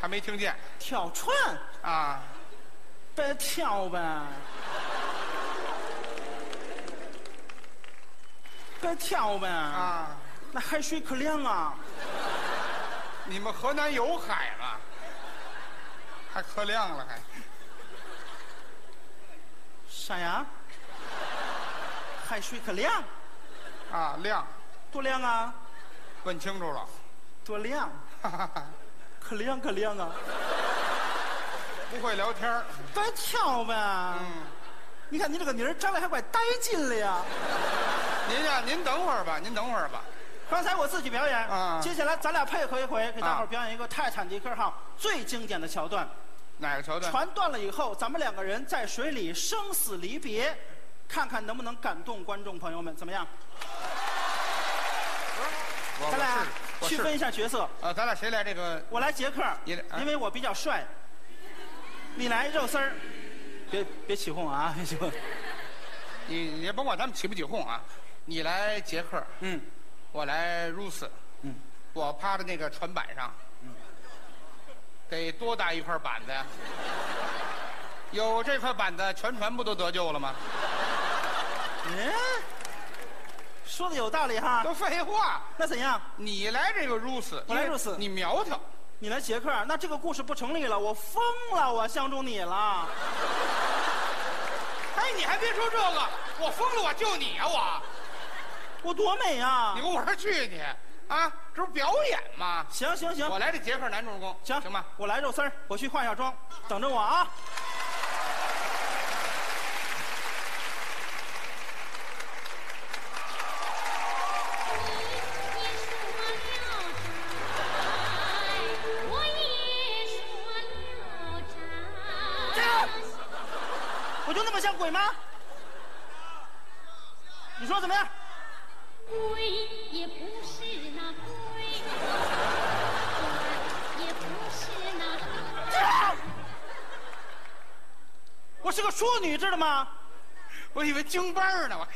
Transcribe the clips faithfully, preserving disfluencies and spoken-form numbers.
还没听见。 跳船啊， 别跳呗，别跳呗啊， 那海水可凉啊！ 你们河南有海了，还可亮了还？ 啥呀？海水可凉啊，亮， 多凉啊！ 问清楚了， 多凉，可凉可凉啊！ 不会聊天儿。 别跳呗。 嗯， 你看你这个妮儿长得还怪带劲了呀！ 您呀，您等会儿吧，您等会儿吧。 刚才我自己表演， 啊接下来咱俩配合一回，给大伙儿啊表演一个泰坦尼克号最经典的桥段。 哪个桥段？ 船断了以后，咱们两个人在水里生死离别，看看能不能感动观众朋友们，怎么样？ 我咱俩我是区分一下角色。 啊，咱俩谁来这个？ 我来杰克， 你来啊因为我比较帅。你来肉丝儿，别别起哄啊！别起哄。 你你甭管咱们起不起哄啊，你来杰克， 嗯， 我来 Rose， 嗯， 我趴在那个船板上，嗯，得多大一块板子呀？有这块板子，全船不都得救了吗？ 嗯，说的有道理哈。 都废话。 那怎样？ 你来这个 Rose， 我来因为 Rose 你苗条。 你来杰克，那这个故事不成立了，我疯了，我相中你了。 哎，你还别说这个，我疯了，我救你啊我！ 我多美啊！ 你跟我说去你啊，这不表演吗？ 行行行， 我来这杰克男主人公， 行行吧？ 我来肉丝儿，我去化下妆，等着我啊。我就那么像鬼吗？你说怎么样？ 鬼也不是那鬼，也不是那啊我是个淑女，知道吗？ 我以为京班呢，我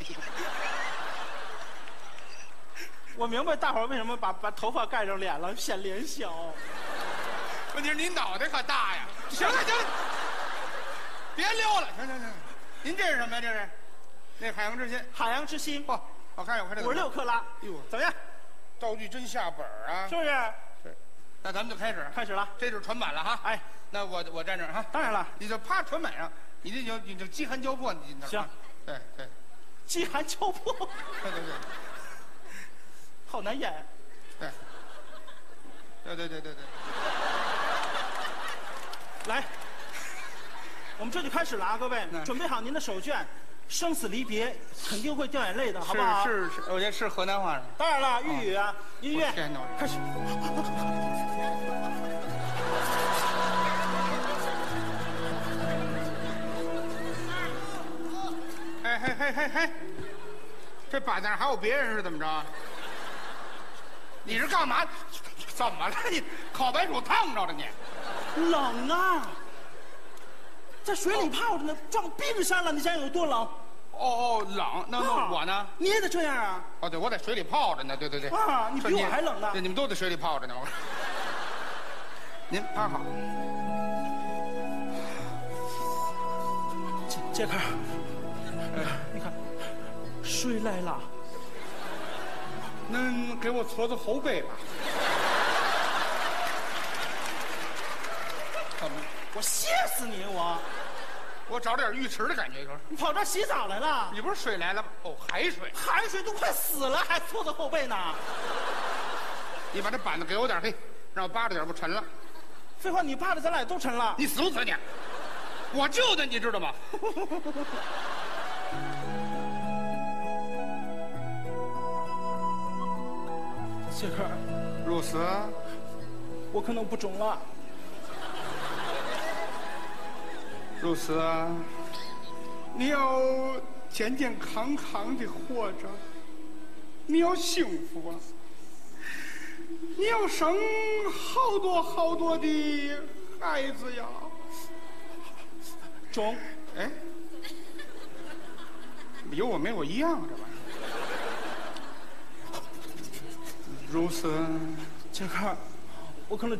我明白大伙儿为什么把把头发盖上脸了，显脸小。 问题是你脑袋可大呀！行了行了，别溜了，行行行。您这是什么呀？这是那海洋之心。 海洋之心， 嚯，我看我看这个五十六克拉， 哟， 怎么样？ 道具真下本啊！ 是不是？ 是。那咱们就开始， 开始了。 这就是船板了哈。 哎， 那我我站这儿哈。 当然了， 你就趴船板上，你这就你就饥寒交迫，你那行。 对对饥寒交迫， 对对对好难演。 对对对对对对。 来，我们这就开始了啊，各位， 那准备好您的手绢，生死离别肯定会掉眼泪的，好不好？ 是是是，我觉得是河南话是。 当然了，豫语啊，音乐我天哪开始。 嘿嘿嘿嘿嘿，这板子上还有别人是怎么着？你是干嘛？怎么了？你烤白薯烫着了你？ 冷啊，在水里泡着呢，撞冰山了，你想想有多冷？ 哦哦，冷。那那啊我呢？ 你也得这样啊！ 哦，对，我在水里泡着呢。对对对。 啊，你比我还冷呢对，。你们都在水里泡着呢。我您趴好。 杰杰克，你看，水来了。 恁给我搓搓后背吧。怎么？ 我歇死你！我， 我找点浴池的感觉，一会儿。 你跑这儿洗澡来了？ 你不是水来了吗？哦，海水。 海水都快死了，还搓搓后背呢？ 你把这板子给我点，嘿，让我扒着点，不沉了。 废话，你扒着咱俩都沉了。 你死不死你？我救的，你知道吗？ 杰克， 露丝， 我可能不中了。 露丝，你要健健康康的活着，你要幸福啊！你要生好多好多的孩子呀！ 中， 哎，有我没我一样，这玩意儿。如此， 杰克，我可能。